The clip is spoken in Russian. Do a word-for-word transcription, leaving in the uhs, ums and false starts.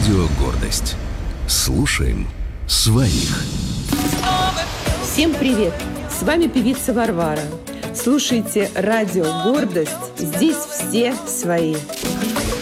Радио «Гордость». Слушаем своих. Всем привет! С вами певица Варвара. Слушайте Радио «Гордость». Здесь все свои.